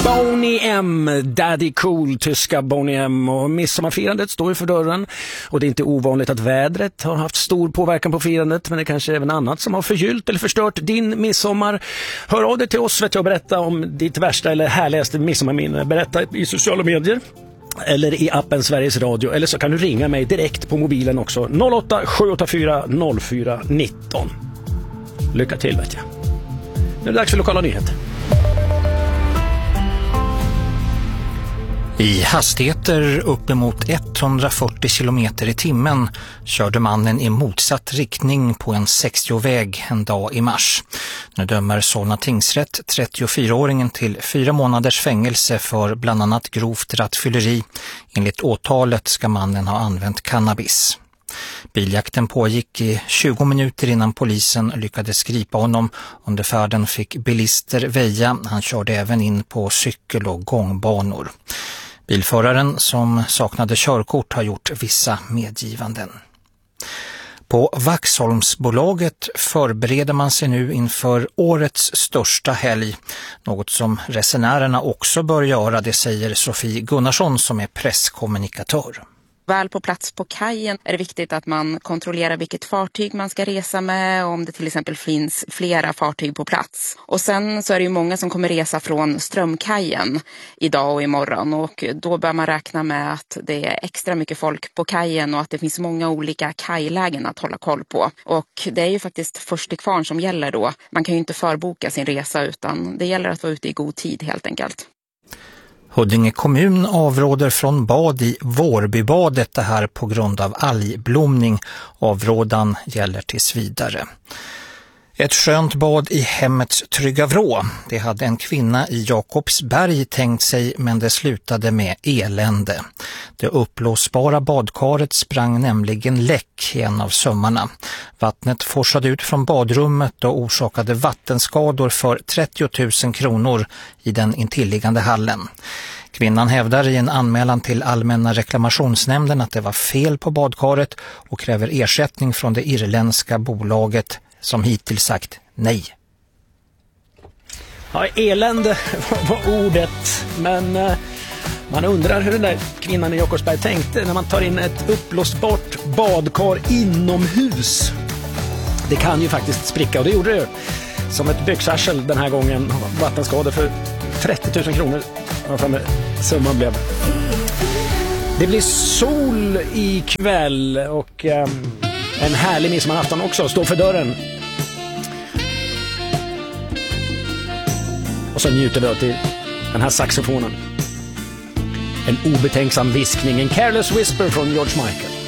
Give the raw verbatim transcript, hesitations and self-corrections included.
Boney M, Daddy Cool, tyska Boney M, och midsommarfirandet står ju för dörren och det är inte ovanligt att vädret har haft stor påverkan på firandet, men det är kanske även annat som har förgyllt eller förstört din midsommar. Hör av dig till oss, vet jag, och berätta om ditt värsta eller härligaste midsommarminne. Berätta i sociala medier eller i appen Sveriges Radio, eller så kan du ringa mig direkt på mobilen också, noll åtta sju åtta fyra noll fyra ett nio. Lycka till, vet jag. Nu är det dags för lokala nyheter. I hastigheter uppemot etthundrafyrtio kilometer i timmen körde mannen i motsatt riktning på en sextio-väg en dag i mars. Nu dömer Solna tingsrätt trettiofyraåringen till fyra månaders fängelse för bland annat grovt rattfylleri. Enligt åtalet ska mannen ha använt cannabis. Biljakten pågick i tjugo minuter innan polisen lyckades gripa honom. Under färden fick bilister väja. Han körde även in på cykel- och gångbanor. Bilföraren, som saknade körkort, har gjort vissa medgivanden. På Vaxholmsbolaget förbereder man sig nu inför årets största helg. Något som resenärerna också bör göra, det säger Sofie Gunnarsson som är presskommunikatör. Väl på plats på kajen är det viktigt att man kontrollerar vilket fartyg man ska resa med, om det till exempel finns flera fartyg på plats. Och sen så är det ju många som kommer resa från Strömkajen idag och imorgon, och då bör man räkna med att det är extra mycket folk på kajen och att det finns många olika kajlägen att hålla koll på. Och det är ju faktiskt först till kvarn som gäller då. Man kan ju inte förboka sin resa, utan det gäller att vara ute i god tid helt enkelt. Huddinge kommun avråder från bad i Vårbybadet, det här på grund av algblomning. Avrådan gäller tills vidare. Ett skönt bad i hemmets trygga vrå. Det hade en kvinna i Jakobsberg tänkt sig, men det slutade med elände. Det upplåsbara badkaret sprang nämligen läck i en av sömmarna. Vattnet forsade ut från badrummet och orsakade vattenskador för trettio tusen kronor i den intilliggande hallen. Kvinnan hävdar i en anmälan till Allmänna reklamationsnämnden att det var fel på badkaret och kräver ersättning från det irländska bolaget, som hittills sagt nej. Ja, elände var ordet, men eh, man undrar hur den där kvinnan i Jakobsberg tänkte när man tar in ett uppblåsbart badkar inomhus. Det kan ju faktiskt spricka, och det gjorde det som ett byxarsel den här gången. Vattenskador för trettio tusen kronor. Vad framme summan blev. Det blir sol ikväll och eh, en härlig midsommarafton också står för dörren. Och så njuter vi till den här saxofonen. En obetänksam viskning, en careless whisper från George Michael.